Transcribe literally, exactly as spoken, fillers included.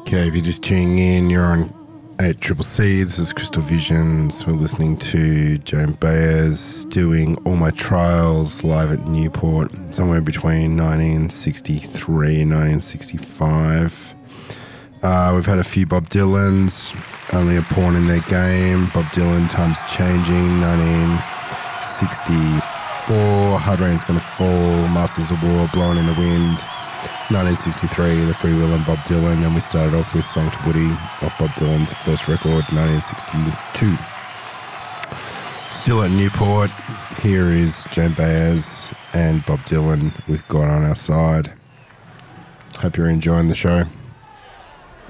Okay, if you're just tuning in, you're on eight C C C. This is Crystal Visions. We're listening to Joan Baez doing All My Trials live at Newport, somewhere between nineteen sixty-three and nineteen sixty-five. Uh, we've had a few Bob Dylans, Only a Pawn in Their Game, Bob Dylan, Times Changing, nineteen sixty-four, Hard Rain's Gonna Fall, Masters of War, Blowing in the Wind, nineteen sixty-three, The Free Will and Bob Dylan, and we started off with Song to Woody off Bob Dylan's first record, nineteen sixty-two. Still at Newport, here is Joan Baez and Bob Dylan with God on Our Side. Hope you're enjoying the show.